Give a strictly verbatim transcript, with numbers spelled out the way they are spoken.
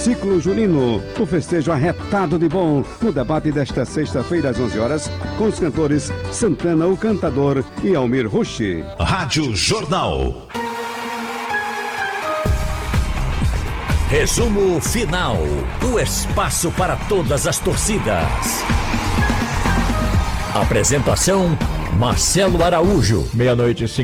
Ciclo Junino, o festejo arretado de bom, no debate desta sexta-feira às onze horas, com os cantores Santana, o Cantador e Almir Rushi. Rádio Jornal. Resumo final, o espaço para todas as torcidas. Apresentação, Marcelo Araújo. Meia-noite e